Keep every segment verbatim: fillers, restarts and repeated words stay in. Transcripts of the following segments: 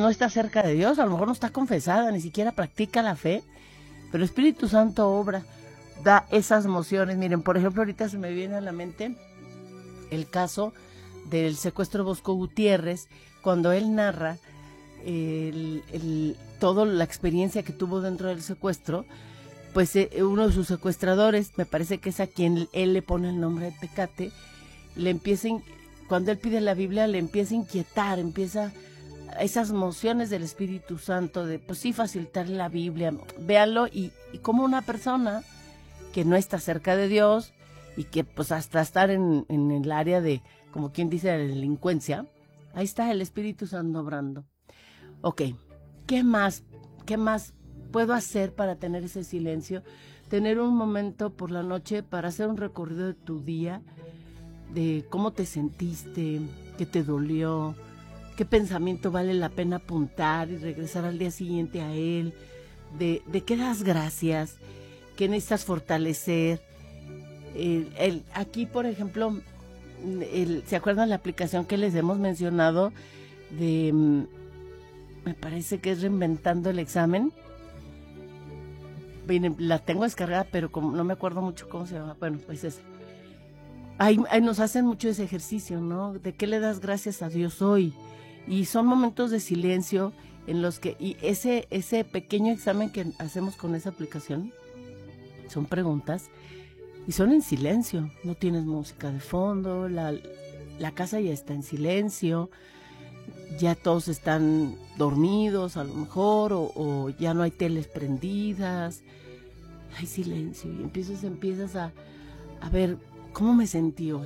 no está cerca de Dios, a lo mejor no está confesada, ni siquiera practica la fe, pero el Espíritu Santo obra, da esas mociones. Miren, por ejemplo, ahorita se me viene a la mente el caso del secuestro de Bosco Gutiérrez, cuando él narra el, el, toda la experiencia que tuvo dentro del secuestro. Pues eh, uno de sus secuestradores, me parece que es a quien él le pone el nombre de Tecate, le empieza, cuando él pide la Biblia, le empieza a inquietar, empieza esas mociones del Espíritu Santo de, pues sí, facilitarle la Biblia, véanlo, y, y como una persona que no está cerca de Dios, y que pues hasta estar en, en el área de, como quien dice, la delincuencia, ahí está el Espíritu Santo obrando. Ok, ¿qué más? ¿Qué más puedo hacer para tener ese silencio? Tener un momento por la noche para hacer un recorrido de tu día, de cómo te sentiste, qué te dolió, qué pensamiento vale la pena apuntar y regresar al día siguiente a él, de, de qué das gracias, qué necesitas fortalecer. El, el, aquí, por ejemplo, el, ¿se acuerdan la aplicación que les hemos mencionado de, me parece que es Reinventando el Examen? Miren, la tengo descargada, pero como no me acuerdo mucho cómo se llama. Bueno, pues es. Ahí, ahí nos hacen mucho ese ejercicio, ¿no? ¿De qué le das gracias a Dios hoy? Y son momentos de silencio en los que, y ese, ese pequeño examen que hacemos con esa aplicación, son preguntas, y son en silencio, no tienes música de fondo, la, la casa ya está en silencio, ya todos están dormidos a lo mejor, o, o ya no hay teles prendidas, hay silencio, y empiezas, empiezas a, a ver cómo me sentí hoy,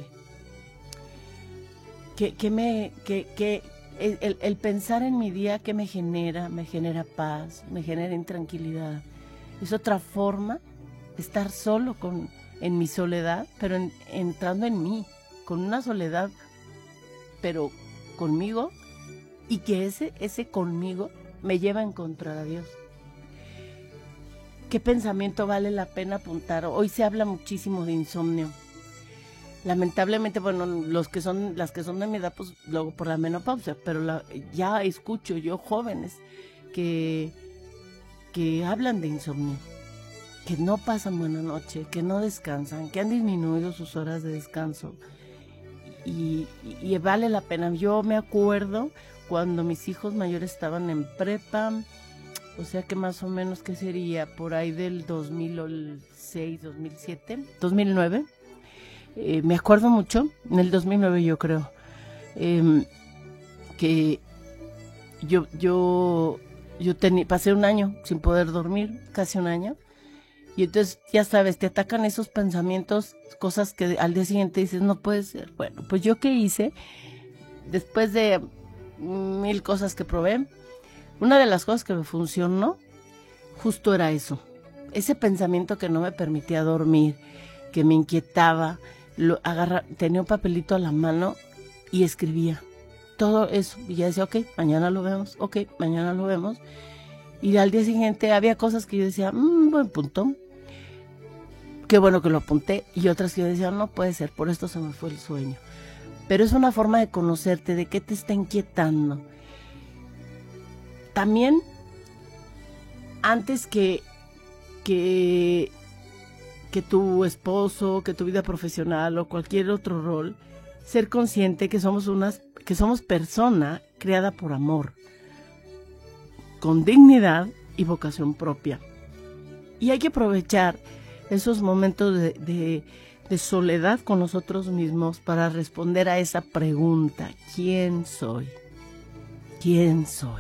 que, que me, que, que el, el, el pensar en mi día, que me genera, me genera paz, me genera intranquilidad, es otra forma de estar solo con, en mi soledad, pero en, entrando en mí, con una soledad, pero conmigo, y que ese, ese conmigo me lleva a encontrar a Dios. ¿Qué pensamiento vale la pena apuntar? Hoy se habla muchísimo de insomnio. Lamentablemente, bueno, los que son, las que son de mi edad, pues luego por la menopausia, pero la, ya escucho yo jóvenes que, que hablan de insomnio, que no pasan buena noche, que no descansan, que han disminuido sus horas de descanso. Y, y, y vale la pena. Yo me acuerdo cuando mis hijos mayores estaban en prepa, o sea que más o menos, ¿qué sería? Por ahí del dos mil seis, dos mil siete, dos mil nueve. Eh, me acuerdo mucho, en el dos mil nueve yo creo, eh, que yo, yo, yo teni- pasé un año sin poder dormir, casi un año. Y entonces, ya sabes, te atacan esos pensamientos, cosas que al día siguiente dices, no puede ser. Bueno, pues yo qué hice, después de mil cosas que probé, una de las cosas que me funcionó, justo era eso. Ese pensamiento que no me permitía dormir, que me inquietaba, lo agarra, tenía un papelito a la mano y escribía todo eso. Y ya decía, ok, mañana lo vemos, ok, mañana lo vemos. Y al día siguiente había cosas que yo decía, mmm, buen punto. Qué bueno que lo apunté, y otras que yo decía, no puede ser, por esto se me fue el sueño. Pero es una forma de conocerte, de qué te está inquietando. También, antes que, que, que tu esposo, que tu vida profesional o cualquier otro rol, ser consciente que somos unas, que somos persona creada por amor, con dignidad y vocación propia. Y hay que aprovechar esos momentos de, de, de soledad con nosotros mismos para responder a esa pregunta: ¿quién soy? ¿Quién soy?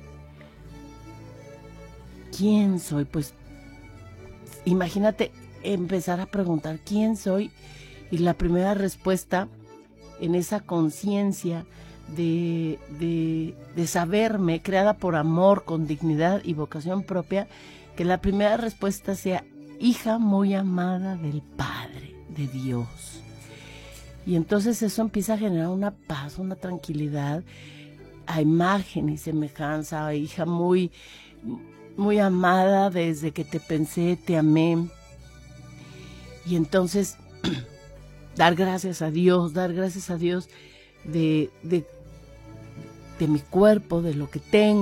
¿Quién soy? Pues imagínate empezar a preguntar ¿quién soy? Y la primera respuesta, en esa conciencia de, de, de saberme, creada por amor, con dignidad y vocación propia, que la primera respuesta sea: hija muy amada del Padre, de Dios. Y entonces eso empieza a generar una paz, una tranquilidad, a imagen y semejanza, a hija muy, muy amada desde que te pensé, te amé. Y entonces dar gracias a Dios, dar gracias a Dios de, de, de mi cuerpo, de lo que tengo.